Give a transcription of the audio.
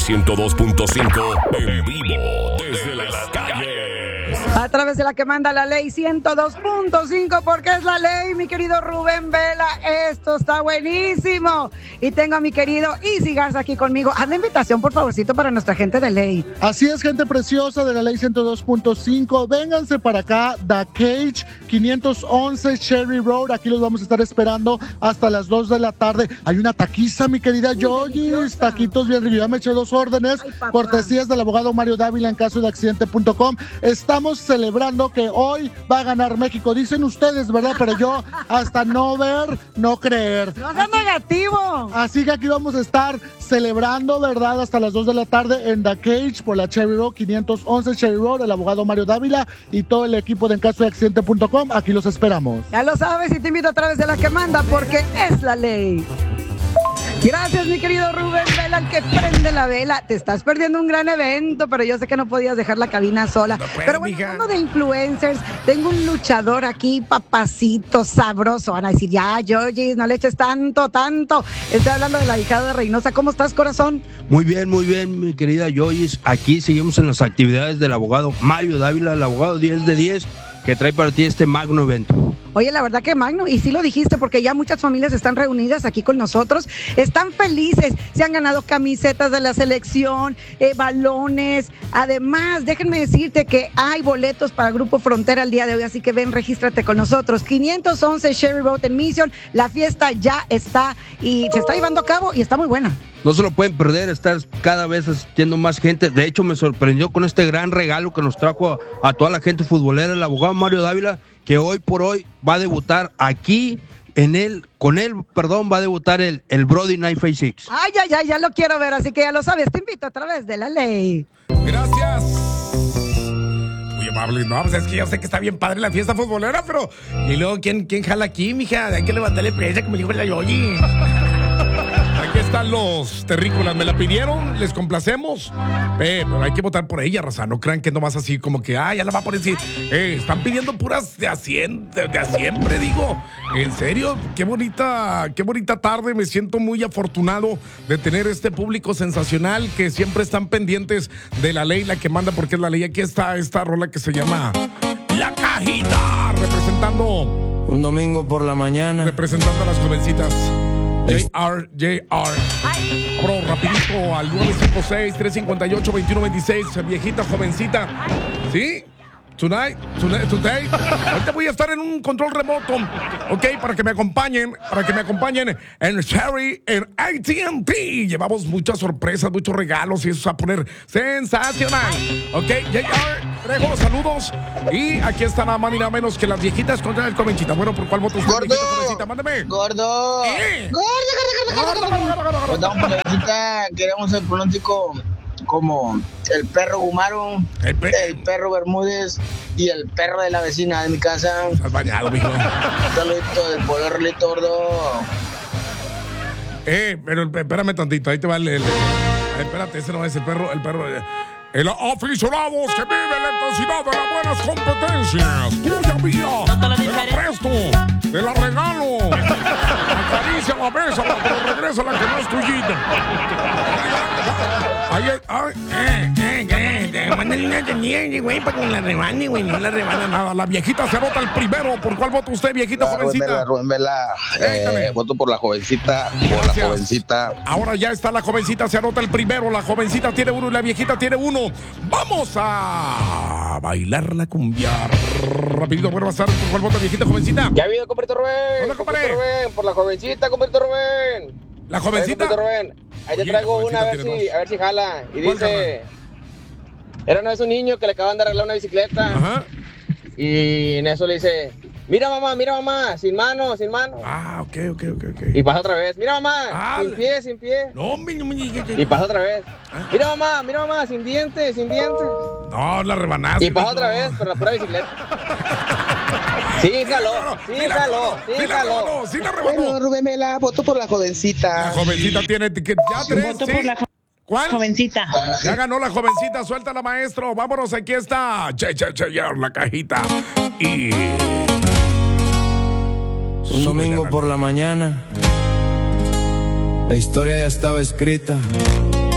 102.5 en vivo desde las calles. A través de la que manda la ley 102.5, porque es la ley, mi querido Rubén Vela. Esto está buenísimo. Y tengo a mi querido Easy Garza aquí conmigo. Haz la invitación, por favorcito, para nuestra gente de ley. Así es, gente preciosa de la ley 102.5. Vénganse para acá, The Cage, 511 Cherry Road. Aquí los vamos a estar esperando hasta las 2 de la tarde. Hay una taquiza, mi querida Yoyis. Taquitos bien ricos. Ya me eché 2 órdenes. Ay, cortesías del abogado Mario Dávila en caso de accidente.com. Estamos celebrando que hoy va a ganar México. Dicen ustedes, ¿verdad? Pero yo hasta no ver, no creer. ¡No seas negativo! Así que aquí vamos a estar celebrando, ¿verdad? Hasta las 2 de la tarde en The Cage por la Cherry Road, 511 Cherry Road, el abogado Mario Dávila y todo el equipo de En Caso de Accidente.com. Aquí los esperamos. Ya lo sabes y te invito a través de la que manda, porque es la ley. Gracias, mi querido Rubén Vela, el que prende la vela. Te estás perdiendo un gran evento, pero yo sé que no podías dejar la cabina sola. No puedo, Pero bueno, mija. hablando de influencers, tengo un luchador aquí, papacito, sabroso. Van a decir, ya, Georgie, no le eches tanto. Estoy hablando de la hija de Reynosa. ¿Cómo estás, corazón? Muy bien, mi querida Joyce. Aquí seguimos en las actividades del abogado Mario Dávila, el abogado 10 de 10, que trae para ti este magno evento. Oye, la verdad que magno, y sí lo dijiste, porque ya muchas familias están reunidas aquí con nosotros, están felices, se han ganado camisetas de la selección, balones, además, déjenme decirte que hay boletos para Grupo Frontera el día de hoy, así que ven, regístrate con nosotros, 511 Cherry Road en Mission, la fiesta ya está, y se está llevando a cabo, y está muy buena. No se lo pueden perder, estás cada vez asistiendo más gente. De hecho, me sorprendió con este gran regalo que nos trajo a toda la gente futbolera, el abogado Mario Dávila, que hoy por hoy va a debutar aquí va a debutar el Brody 956. Ay, ya lo quiero ver, así que ya lo sabes, te invito a través de la ley. Gracias. Muy amable, no, pues es que yo sé que está bien padre la fiesta futbolera, pero... Y luego, ¿quién jala aquí, mija? Hay que levantarle presa, como dijo la Yoyi. Aquí están los terrícolas, me la pidieron, les complacemos, pero hay que votar por ella, raza, no crean que nomás así como que, ya la va a poner así, están pidiendo puras de a siempre, digo, en serio, qué bonita tarde, me siento muy afortunado de tener este público sensacional que siempre están pendientes de la ley, la que manda, porque es la ley. Aquí está esta rola que se llama La Cajita, representando un domingo por la mañana, representando a las jovencitas. JR. Bro, rapidito al 956-358-2126. Viejita, jovencita. ¿Sí? Today. Ahorita voy a estar en un control remoto, ok, para que me acompañen en Cherry, en AT&T. Llevamos muchas sorpresas, muchos regalos y eso se va a poner sensacional. Ok, JR, traigo saludos. Y aquí está nada más ni nada menos que las viejitas contra el Comenchita. Bueno, ¿por cuál voto usted, Gordo. viejita Comenchita? Mándame. Gordo. Pues damos por la visita, queremos el pronóstico como el perro Gumaro, el perro Bermúdez y el perro de la vecina de mi casa. Estás bañado, mijo. Un saludito del poder Rolito, gordo. Pero espérame tantito, ahí te va espérate, ese no es el perro. El aficionados que viven la intensidad de las buenas competencias. Tuya mía. Te la presto. Te la regalo. Acaricia la mesa, pero regresa la que no es tuyita. Mándale una tendiente, güey, para que me la rebane, güey. No la rebana nada. La viejita se vota el primero. ¿Por cuál vota usted, viejita jovencita? Rubén Vela. Voto por la jovencita. Gracias. Por la jovencita. Ahora ya está la jovencita, se anota el primero. La jovencita tiene uno y la viejita tiene uno. Vamos a bailar la cumbia. Rapidito, bueno, va a estar. ¿Por cuál vota, viejita jovencita? Ya ha habido, compadre Rubén. Hola, compadre. Rubén, por la jovencita, compadre Rubén. La jovencita. Rubén. Ahí te traigo una, a ver si jala. Y dice... Era una vez un niño que le acaban de arreglar una bicicleta. Ajá. Y en eso le dice, mira mamá, sin mano. Ah, ok. Y pasa otra vez, mira mamá, sin pie. No, y pasa otra vez. Mira mamá, sin dientes. No, la rebanaste. Y pasa otra vez, pero la pura bicicleta. Sí, jaló. Sí, la rebanó. Bueno, Rubén Vela, voto por la jovencita. La jovencita tiene etiqueta. Ya tres, voto por la ¿cuál? Jovencita. Ya ganó la jovencita, suéltala, maestro. Vámonos, aquí está. La cajita. Y... un domingo por la mañana, la historia ya estaba escrita.